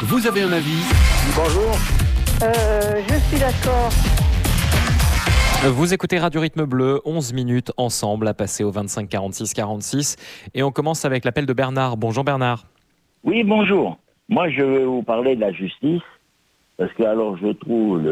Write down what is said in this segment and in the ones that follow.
Vous avez un avis? Bonjour. Je suis d'accord. Vous écoutez Radio Rythme Bleu, 11 minutes ensemble à passer au 25 46 46. Et on commence avec l'appel de Bernard. Bonjour Bernard. Oui, bonjour. Moi, je vais vous parler de la justice, parce que alors je trouve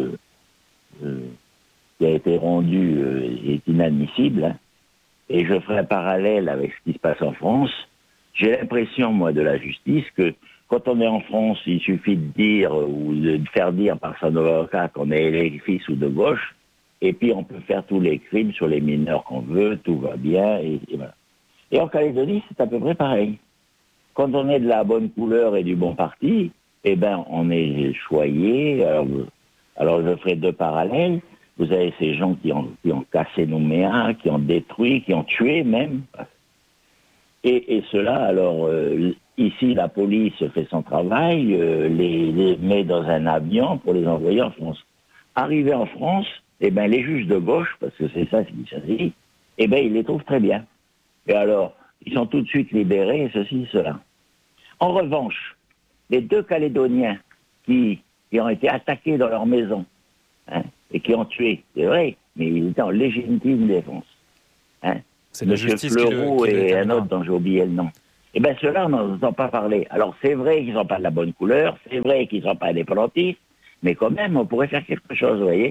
qui a été rendu est inadmissible, hein, et je ferai un parallèle avec ce qui se passe en France. J'ai l'impression, moi, de la justice, que quand on est en France, il suffit de dire ou de faire dire par son avocat qu'on est électrice ou de gauche, et puis on peut faire tous les crimes sur les mineurs qu'on veut, tout va bien, et voilà. Et en Calédonie, c'est à peu près pareil. Quand on est de la bonne couleur et du bon parti, eh ben, on est choyé. Alors je ferai deux parallèles. Vous avez ces gens qui ont cassé Nouméa, qui ont détruit, qui ont tué même. Et cela, alors, ici, la police fait son travail, les met dans un avion pour les envoyer en France. Arrivés en France, eh ben, les juges de gauche, parce que c'est ça qu'il s'agit, eh ben, ils les trouvent très bien. Et alors, ils sont tout de suite libérés, et ceci, cela. En revanche, les deux Calédoniens qui ont été attaqués dans leur maison, hein, et qui ont tué, c'est vrai, mais ils étaient en légitime défense. Hein. C'est la justice Fleureau qui le et un autre dont j'ai oublié le nom. Eh bien, ceux-là, on n'en entend pas parler. Alors, c'est vrai qu'ils n'ont pas de la bonne couleur, c'est vrai qu'ils ne sont pas indépendantistes, mais quand même, on pourrait faire quelque chose, vous voyez.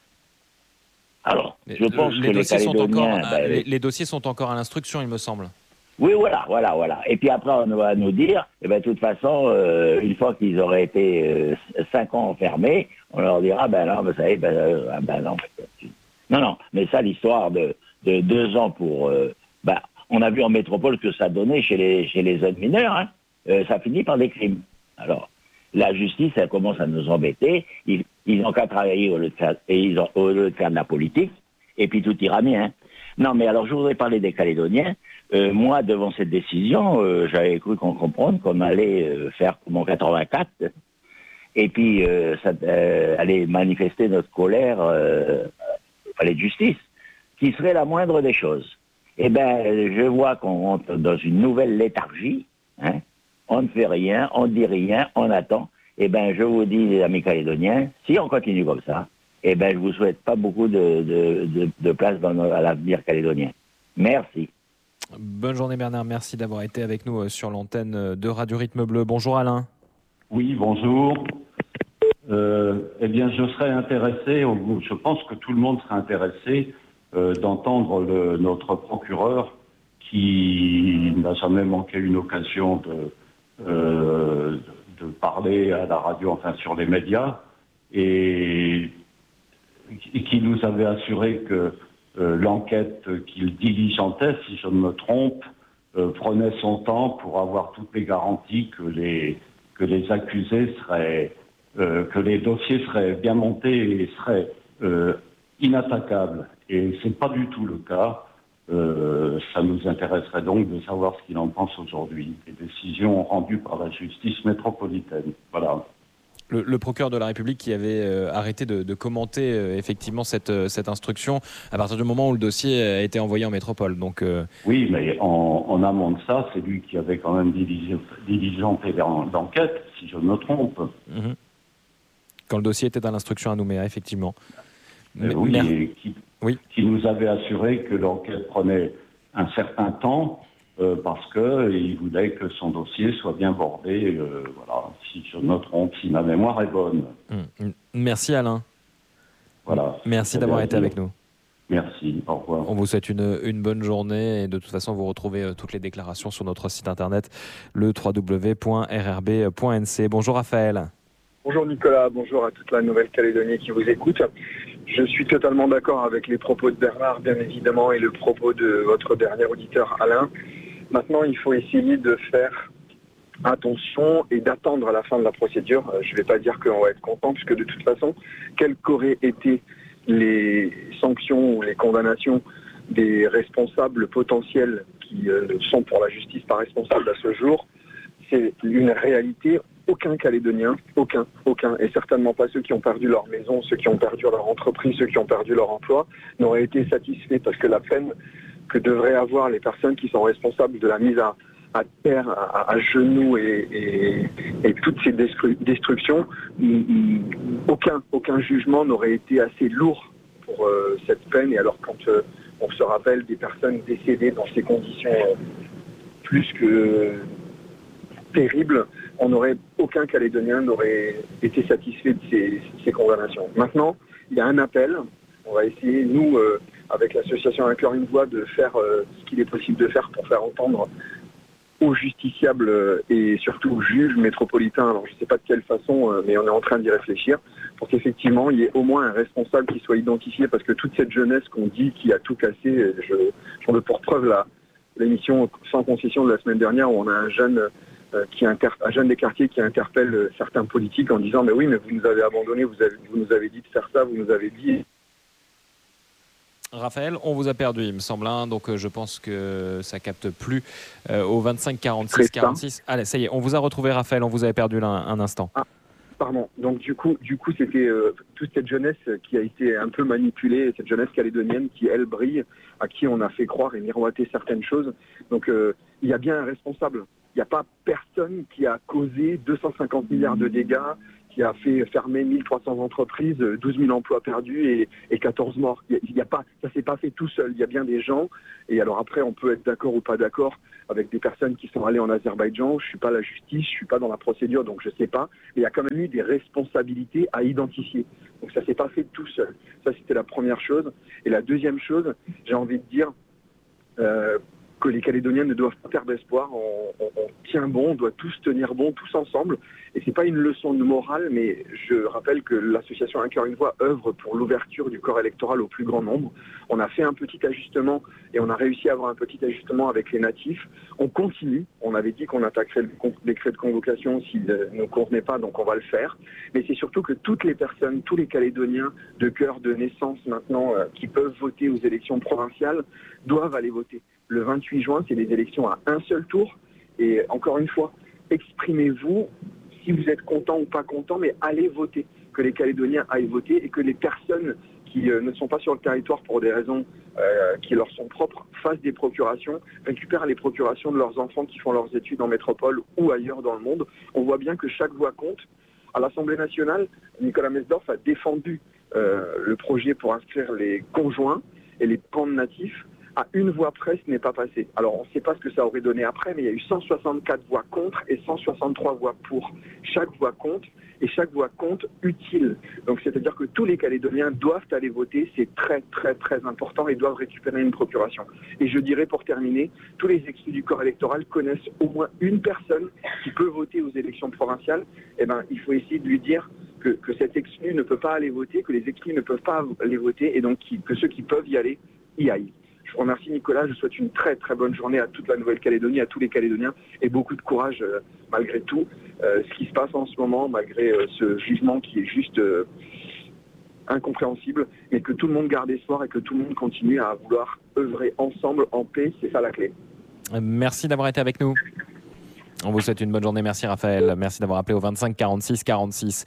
Alors, je pense que les Calédoniens... les dossiers sont encore à l'instruction, il me semble. Oui, voilà. Et puis après, on va nous dire, eh ben, de toute façon, une fois qu'ils auraient été 5 ans enfermés, on leur dira, ben non, vous savez, non. Non, mais ça, l'histoire de 2 ans pour... on a vu en métropole ce que ça donnait chez les jeunes mineurs, hein. Ça finit par des crimes. Alors, la justice, elle commence à nous embêter. Ils n'ont qu'à travailler au lieu de faire de la politique, et puis tout ira bien. Hein. Non, mais alors, je voudrais parler des Calédoniens. Moi, devant cette décision, j'avais cru comprendre qu'on allait faire comme en 84, et puis aller manifester notre colère au palais de justice, qui serait la moindre des choses. Eh bien, je vois qu'on rentre dans une nouvelle léthargie, hein. On ne fait rien, on ne dit rien, on attend. Eh bien, je vous dis, les amis calédoniens, si on continue comme ça, eh bien, je ne vous souhaite pas beaucoup de place à l'avenir calédonien. Merci. Bonne journée Bernard, merci d'avoir été avec nous sur l'antenne de Radio Rythme Bleu. Bonjour Alain. Oui, bonjour. Eh bien, je serais intéressé, je pense que tout le monde serait intéressé d'entendre notre procureur qui n'a jamais manqué une occasion de parler à la radio, enfin sur les médias, et qui nous avait assuré que l'enquête qu'il diligentait, si je ne me trompe, prenait son temps pour avoir toutes les garanties que les accusés seraient, que les dossiers seraient bien montés et seraient inattaquables. Et c'est pas du tout le cas. Ça nous intéresserait donc de savoir ce qu'il en pense aujourd'hui. Les décisions rendues par la justice métropolitaine. Voilà. Le procureur de la République qui avait arrêté de commenter effectivement cette instruction à partir du moment où le dossier a été envoyé en métropole. Donc, oui, mais en amont de ça, c'est lui qui avait quand même diligenté l'enquête, si je me trompe. Mm-hmm. Quand le dossier était à l'instruction à Nouméa, effectivement. Qui nous avait assuré que l'enquête prenait un certain temps parce qu'il voulait que son dossier soit bien bordé. Voilà, si je me trompe, si ma mémoire est bonne. Merci Alain. Voilà. Merci d'avoir été avec nous. Merci, au revoir. On vous souhaite une bonne journée et de toute façon vous retrouvez toutes les déclarations sur notre site internet le www.rrb.nc. Bonjour Raphaël. Bonjour Nicolas, bonjour à toute la Nouvelle-Calédonie qui vous écoute. Je suis totalement d'accord avec les propos de Bernard, bien évidemment, et le propos de votre dernier auditeur Alain. Maintenant, il faut essayer de faire attention et d'attendre à la fin de la procédure. Je ne vais pas dire qu'on va être content, puisque de toute façon, quelles qu'auraient été les sanctions ou les condamnations des responsables potentiels qui sont pour la justice pas responsables à ce jour, c'est une réalité. Aucun Calédonien, aucun, et certainement pas ceux qui ont perdu leur maison, ceux qui ont perdu leur entreprise, ceux qui ont perdu leur emploi, n'auraient été satisfaits parce que la peine que devraient avoir les personnes qui sont responsables de la mise à terre, à genoux et toutes ces destructions, aucun jugement n'aurait été assez lourd pour cette peine. Et alors quand on se rappelle des personnes décédées dans ces conditions plus que terribles, aucun Calédonien n'aurait été satisfait de ces condamnations. Maintenant, il y a un appel. On va essayer, nous, avec l'association Un cœur, une voix, de faire ce qu'il est possible de faire pour faire entendre aux justiciables et surtout aux juges métropolitains. Alors, je ne sais pas de quelle façon, mais on est en train d'y réfléchir pour qu'effectivement, il y ait au moins un responsable qui soit identifié, parce que toute cette jeunesse qu'on dit qui a tout cassé, j'en veux pour preuve l'émission Sans concession de la semaine dernière, où on a un jeune des quartiers qui interpelle certains politiques en disant « Mais oui, mais vous nous avez abandonnés, vous nous avez dit de faire ça, vous nous avez dit... » Raphaël, on vous a perdu, il me semble, donc je pense que ça capte plus au 25 46 46. Allez, ça y est, on vous a retrouvé, Raphaël, on vous avait perdu là un instant. Ah, pardon. Donc du coup, c'était toute cette jeunesse qui a été un peu manipulée, cette jeunesse calédonienne qui, elle, brille, à qui on a fait croire et miroiter certaines choses. Donc il y a bien un responsable. Il n'y a pas personne qui a causé 250 milliards de dégâts, qui a fait fermer 1300 entreprises, 12 000 emplois perdus et 14 morts. Ça ne s'est pas fait tout seul. Il y a bien des gens. Et alors après, on peut être d'accord ou pas d'accord avec des personnes qui sont allées en Azerbaïdjan. Je ne suis pas la justice, je ne suis pas dans la procédure, donc je ne sais pas. Mais il y a quand même eu des responsabilités à identifier. Donc ça ne s'est pas fait tout seul. Ça, c'était la première chose. Et la deuxième chose, j'ai envie de dire... que les Calédoniens ne doivent pas perdre espoir, on tient bon, on doit tous tenir bon, tous ensemble. Et c'est pas une leçon de morale, mais je rappelle que l'association Un cœur, une voix œuvre pour l'ouverture du corps électoral au plus grand nombre. On a fait un petit ajustement et on a réussi à avoir un petit ajustement avec les natifs. On continue, on avait dit qu'on attaquerait le décret de convocation s'il ne nous convenait pas, donc on va le faire. Mais c'est surtout que toutes les personnes, tous les Calédoniens de cœur, de naissance maintenant, qui peuvent voter aux élections provinciales, doivent aller voter. Le 28 juin, c'est des élections à un seul tour. Et encore une fois, exprimez-vous si vous êtes content ou pas content, mais allez voter. Que les Calédoniens aillent voter et que les personnes qui ne sont pas sur le territoire pour des raisons qui leur sont propres fassent des procurations, récupèrent les procurations de leurs enfants qui font leurs études en métropole ou ailleurs dans le monde. On voit bien que chaque voix compte. À l'Assemblée nationale, Nicolas Mesdorf a défendu le projet pour inscrire les conjoints et les pans natifs. À une voix près, ce n'est pas passé. Alors, on ne sait pas ce que ça aurait donné après, mais il y a eu 164 voix contre et 163 voix pour. Chaque voix compte, et chaque voix compte utile. Donc, c'est-à-dire que tous les Calédoniens doivent aller voter. C'est très, très, très important et doivent récupérer une procuration. Et je dirais, pour terminer, tous les exclus du corps électoral connaissent au moins une personne qui peut voter aux élections provinciales. Eh bien, il faut essayer de lui dire que cet exclu ne peut pas aller voter, que les exclus ne peuvent pas aller voter, et donc que ceux qui peuvent y aller, y aillent. Je vous remercie, Nicolas. Je souhaite une très très bonne journée à toute la Nouvelle-Calédonie, à tous les Calédoniens, et beaucoup de courage malgré tout. Ce qui se passe en ce moment, malgré ce jugement qui est juste incompréhensible, mais que tout le monde garde espoir et que tout le monde continue à vouloir œuvrer ensemble en paix. C'est ça la clé. Merci d'avoir été avec nous. On vous souhaite une bonne journée. Merci Raphaël. Merci d'avoir appelé au 25 46 46.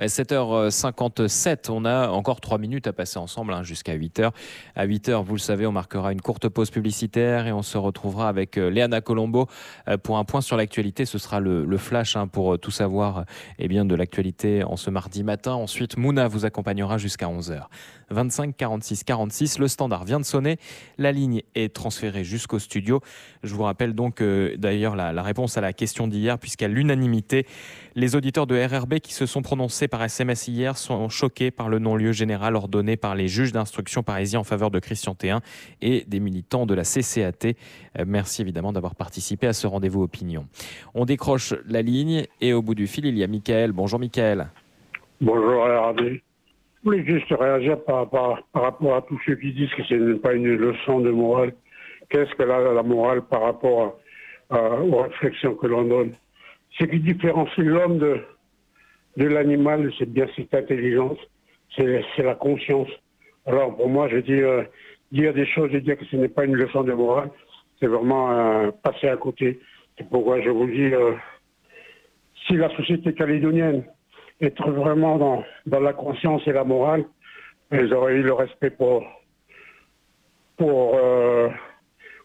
7h57. On a encore 3 minutes à passer ensemble jusqu'à 8h. À 8h, vous le savez, on marquera une courte pause publicitaire et on se retrouvera avec Léana Colombo pour un point sur l'actualité. Ce sera le flash pour tout savoir de l'actualité en ce mardi matin. Ensuite, Mouna vous accompagnera jusqu'à 11h. 25 46 46. Le standard vient de sonner. La ligne est transférée jusqu'au studio. Je vous rappelle donc d'ailleurs la réponse à la question d'hier, puisqu'à l'unanimité, les auditeurs de RRB qui se sont prononcés par SMS hier sont choqués par le non-lieu général ordonné par les juges d'instruction parisiens en faveur de Christian Théin et des militants de la CCAT. Merci évidemment d'avoir participé à ce rendez-vous opinion. On décroche la ligne et au bout du fil, il y a Mickaël. Bonjour Mickaël. Bonjour RRB. Je voulais juste réagir par rapport à tous ceux qui disent que ce n'est pas une leçon de morale. Qu'est-ce que la morale par rapport aux réflexions que l'on donne? Ce qui différencie l'homme de l'animal, c'est bien cette intelligence, c'est la conscience. Alors pour moi, je dis dire des choses et dire que ce n'est pas une leçon de morale, c'est vraiment passer à côté. C'est pourquoi je vous dis, si la société calédonienne est vraiment dans la conscience et la morale, ils auraient eu le respect pour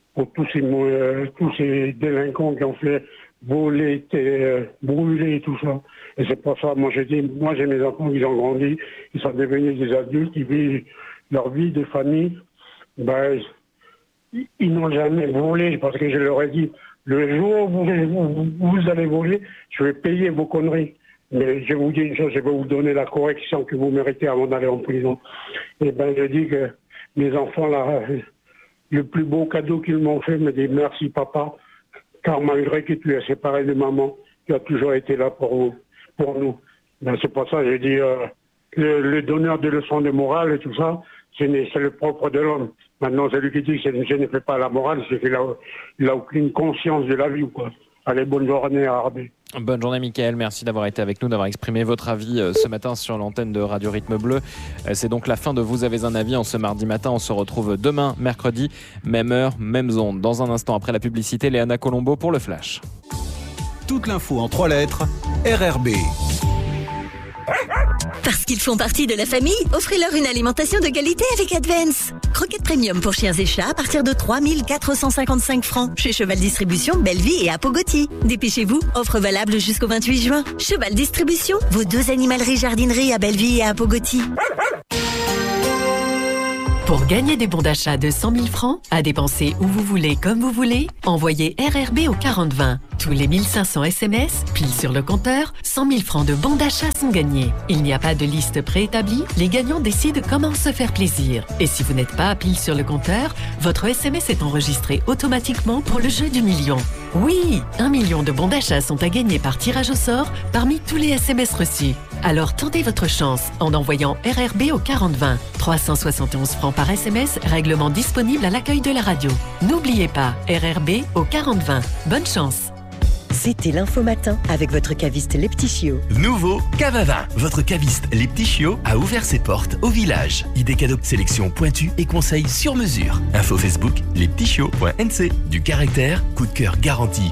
pour tous ces délinquants qui ont fait voler, brûler et tout ça. Et c'est pour ça, moi j'ai mes enfants qui ont grandi, ils sont devenus des adultes, ils vivent leur vie de famille. Ben, ils n'ont jamais volé, parce que je leur ai dit, le jour où vous allez voler, je vais payer vos conneries. Mais je vous dis une chose, je vais vous donner la correction que vous méritez avant d'aller en prison. Et ben, je dis que mes enfants, là, le plus beau cadeau qu'ils m'ont fait, me dit merci papa, car malgré que tu es séparé de maman, tu as toujours été là pour nous. Ben, c'est pour ça que je dis, le donneur de leçons de morale et tout ça, c'est le propre de l'homme. Maintenant, celui qui dit que je ne fais pas la morale, c'est qu'il n'a aucune conscience de la vie, quoi. Allez, bonne journée à Arbé. Bonne journée Mickaël, merci d'avoir été avec nous, d'avoir exprimé votre avis ce matin sur l'antenne de Radio Rythme Bleu. C'est donc la fin de Vous avez un avis en ce mardi matin. On se retrouve demain, mercredi, même heure, même onde. Dans un instant après la publicité, Léana Colombo pour le Flash. Toute l'info en 3 lettres, RRB. Parce qu'ils font partie de la famille, offrez-leur une alimentation de qualité avec Advance. Croquettes premium pour chiens et chats à partir de 3 455 francs. Chez Cheval Distribution, Belleville et Apogoti. Dépêchez-vous, offre valable jusqu'au 28 juin. Cheval Distribution, vos 2 animaleries jardineries à Belleville et à Apogoti. Pour gagner des bons d'achat de 100 000 francs, à dépenser où vous voulez, comme vous voulez, envoyez RRB au 4020. Tous les 1500 SMS, pile sur le compteur, 100 000 francs de bons d'achat sont gagnés. Il n'y a pas de liste préétablie, les gagnants décident comment se faire plaisir. Et si vous n'êtes pas à pile sur le compteur, votre SMS est enregistré automatiquement pour le jeu du million. Oui, 1 million de bons d'achat sont à gagner par tirage au sort parmi tous les SMS reçus. Alors tentez votre chance en envoyant RRB au 4020. 371 francs par SMS, règlement disponible à l'accueil de la radio. N'oubliez pas, RRB au 4020. Bonne chance. C'était l'Info Matin avec votre caviste Les Petits Chiots. Nouveau cave à vin. Votre caviste Les Petits Chiots a ouvert ses portes au village. Idées cadeaux, sélection pointue et conseils sur mesure. Info Facebook, lespetitschiots.nc. Du caractère, coup de cœur garanti.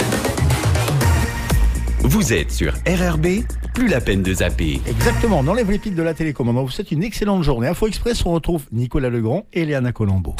Vous êtes sur RRB, plus la peine de zapper. Exactement, on enlève les piles de la télécommande. On vous souhaite une excellente journée. Info Express, on retrouve Nicolas Legrand et Léana Colombo.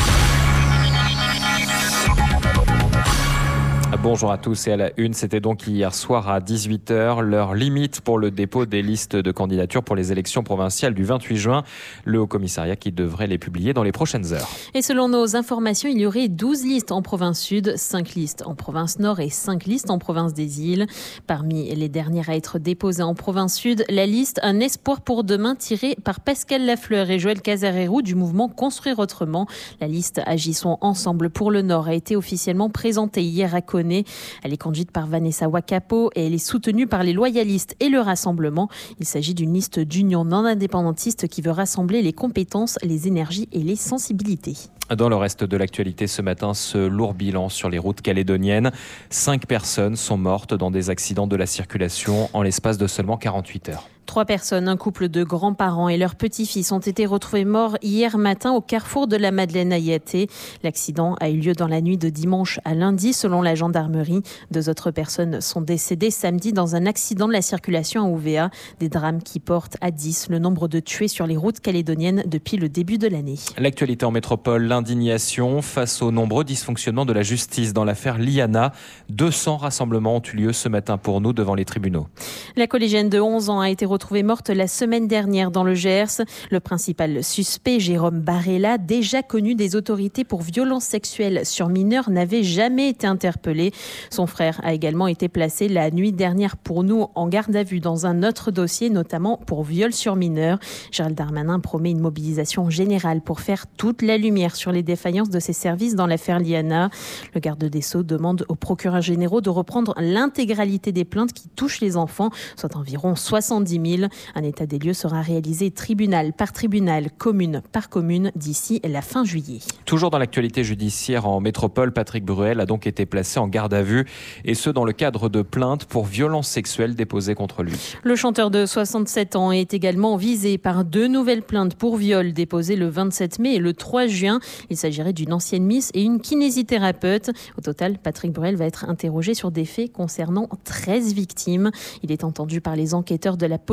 Bonjour à tous et à la une, c'était donc hier soir à 18h, l'heure limite pour le dépôt des listes de candidatures pour les élections provinciales du 28 juin. Le Haut-Commissariat qui devrait les publier dans les prochaines heures. Et selon nos informations, il y aurait 12 listes en province sud, 5 listes en province nord et 5 listes en province des îles. Parmi les dernières à être déposées en province sud, la liste Un espoir pour demain tirée par Pascal Lafleur et Joël Casarero du mouvement Construire autrement. La liste Agissons ensemble pour le Nord a été officiellement présentée hier à Coné. Elle est conduite par Vanessa Wakapo et elle est soutenue par les loyalistes et le Rassemblement. Il s'agit d'une liste d'union non indépendantiste qui veut rassembler les compétences, les énergies et les sensibilités. Dans le reste de l'actualité ce matin, ce lourd bilan sur les routes calédoniennes. 5 personnes sont mortes dans des accidents de la circulation en l'espace de seulement 48 heures. 3 personnes, un couple de grands-parents et leur petit-fils ont été retrouvés morts hier matin au carrefour de la Madeleine à Yaté. L'accident a eu lieu dans la nuit de dimanche à lundi selon la gendarmerie. 2 autres personnes sont décédées samedi dans un accident de la circulation à Ouvéa. Des drames qui portent à 10 le nombre de tués sur les routes calédoniennes depuis le début de l'année. L'actualité en métropole, l'indignation face aux nombreux dysfonctionnements de la justice dans l'affaire Liana. 200 rassemblements ont eu lieu ce matin pour nous devant les tribunaux. La collégienne de 11 ans a été retrouvée morte la semaine dernière dans le Gers. Le principal suspect, Jérôme Barella, déjà connu des autorités pour violences sexuelles sur mineurs, n'avait jamais été interpellé. Son frère a également été placé la nuit dernière pour nous en garde à vue dans un autre dossier, notamment pour viol sur mineurs. Gérald Darmanin promet une mobilisation générale pour faire toute la lumière sur les défaillances de ses services dans l'affaire Liana. Le garde des Sceaux demande aux procureurs généraux de reprendre l'intégralité des plaintes qui touchent les enfants, soit environ 70 000. Un état des lieux sera réalisé tribunal par tribunal, commune par commune d'ici la fin juillet. Toujours dans l'actualité judiciaire en métropole, Patrick Bruel a donc été placé en garde à vue et ce dans le cadre de plaintes pour violences sexuelles déposées contre lui. Le chanteur de 67 ans est également visé par 2 nouvelles plaintes pour viol déposées le 27 mai et le 3 juin. Il s'agirait d'une ancienne Miss et une kinésithérapeute. Au total, Patrick Bruel va être interrogé sur des faits concernant 13 victimes. Il est entendu par les enquêteurs de la police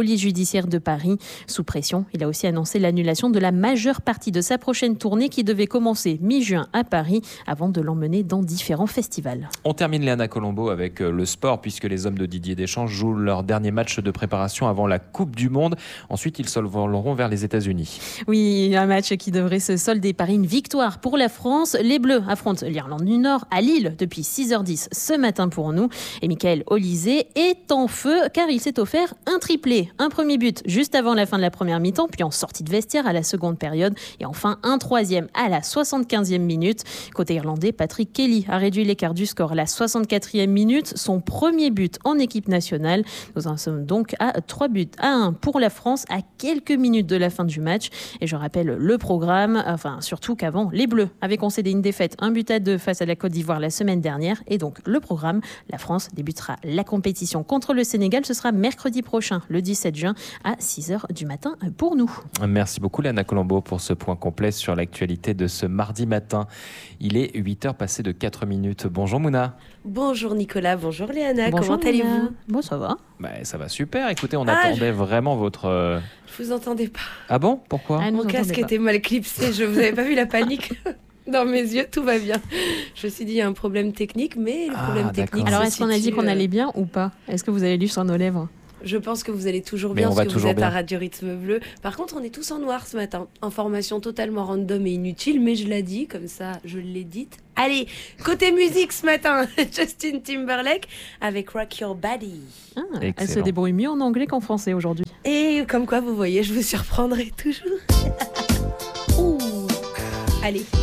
police judiciaire de Paris. Sous pression, il a aussi annoncé l'annulation de la majeure partie de sa prochaine tournée qui devait commencer mi-juin à Paris avant de l'emmener dans différents festivals. On termine Léana Colombo avec le sport puisque les hommes de Didier Deschamps jouent leur dernier match de préparation avant la Coupe du Monde. Ensuite, ils s'envoleront vers les États-Unis. Oui, un match qui devrait se solder par une victoire pour la France. Les Bleus affrontent l'Irlande du Nord à Lille depuis 6h10 ce matin pour nous. Et Michael Olysée est en feu car il s'est offert un triplé. Un premier but juste avant la fin de la première mi-temps, puis en sortie de vestiaire à la seconde période et enfin un troisième à la 75e minute. Côté irlandais, Patrick Kelly a réduit l'écart du score à la 64e minute. Son premier but en équipe nationale. Nous en sommes donc à 3-1 pour la France à quelques minutes de la fin du match. Et je rappelle le programme, surtout qu'avant, les Bleus avaient concédé une défaite 1-2 face à la Côte d'Ivoire la semaine dernière. Et donc le programme, la France débutera la compétition contre le Sénégal. Ce sera mercredi prochain, le 17 juin à 6h du matin pour nous. Merci beaucoup Léana Colombo pour ce point complet sur l'actualité de ce mardi matin. Il est 8h passé de 4 minutes. Bonjour Mouna. Bonjour Nicolas, bonjour Léana, bonjour, comment allez-vous? Bon, ça va. Ça va super. Écoutez, on attendait vraiment votre... Je vous entendais pas. Ah bon? Pourquoi? Mon casque était mal clipsé, vous n'avez pas vu la panique dans mes yeux, tout va bien. Je me suis dit, il y a un problème technique, mais le problème technique... Alors, est-ce qu'on a dit qu'on allait bien ou pas? Est-ce que vous avez lu sur nos lèvres? Je pense que vous allez toujours bien parce que vous êtes à Radio Rythme Bleu. Par contre, on est tous en noir ce matin. Information totalement random et inutile, mais je l'ai dit, comme ça, je l'ai dite. Allez, côté musique ce matin, Justin Timberlake avec Rock Your Body. Elle se débrouille mieux en anglais qu'en français aujourd'hui. Et comme quoi, vous voyez, je vous surprendrai toujours. Allez.